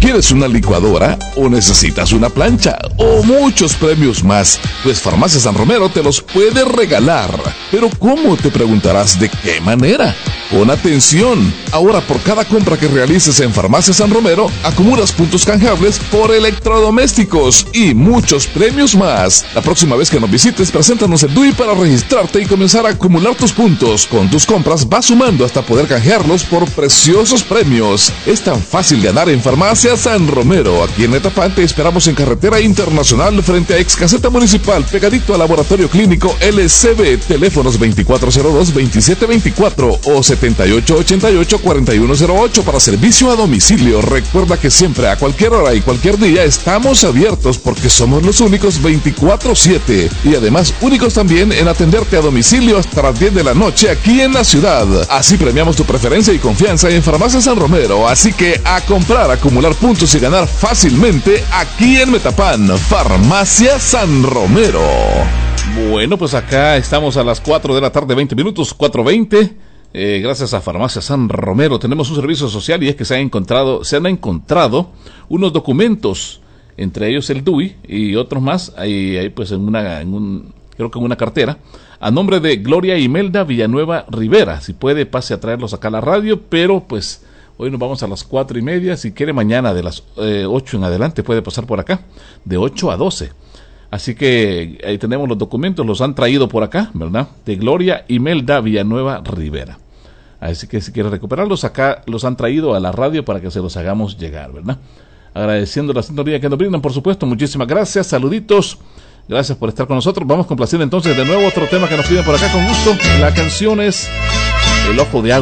¿Quieres una licuadora o necesitas una plancha o muchos premios más? Pues Farmacia San Romero te los puede regalar. ¿Pero cómo? Te preguntarás. ¿De qué manera? Pon atención. Ahora por cada compra que realices en Farmacia San Romero, acumulas puntos canjeables por electrodomésticos y muchos premios más. La próxima vez que nos visites, preséntanos el DUI para registrarte y comenzar a acumular tus puntos. Con tus compras vas sumando hasta poder canjearlos por preciosos premios. Es tan fácil ganar en Farmacia San Romero. Aquí en Metapán te esperamos en Carretera Internacional frente a Ex Caseta Municipal, pegadito al Laboratorio Clínico LCB. Teléfonos 2402-2724 o 7888-4108 para servicio a domicilio. Recuerda que siempre, a cualquier hora y cualquier día, estamos abiertos porque somos los únicos 24/7 y además únicos también en atenderte a domicilio hasta las 10 de la noche aquí en la ciudad. Así premiamos tu preferencia y confianza en Farmacia San Romero. Así que a comprar, acumular puntos y ganar fácilmente aquí en Metapán. Farmacia San Romero. Bueno, pues acá estamos a las 4 de la tarde, 20 minutos, 4:20. Gracias a Farmacia San Romero tenemos un servicio social y es que se han encontrado unos documentos, entre ellos el DUI y otros más, ahí pues creo que en una cartera, a nombre de Gloria Imelda Villanueva Rivera. Si puede, pase a traerlos acá a la radio, pero pues hoy nos vamos a las 4:30. Si quiere, mañana de las 8 en adelante puede pasar por acá, de 8 a 12. Así que ahí tenemos los documentos, los han traído por acá, ¿verdad? De Gloria Imelda Villanueva Rivera. Así que si quiere recuperarlos, acá los han traído a la radio para que se los hagamos llegar, ¿verdad? Agradeciendo la sintonía que nos brindan, por supuesto. Muchísimas gracias, saluditos. Gracias por estar con nosotros. Vamos complaciendo entonces de nuevo otro tema que nos piden por acá con gusto. La canción es El Ojo de Agua.